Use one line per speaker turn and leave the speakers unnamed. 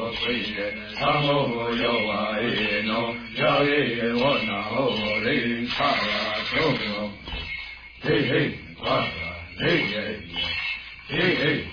我归人，常我有啊一诺，要一我那后领差啊中，嘿嘿，快啊，嘿嘿嘿嘿。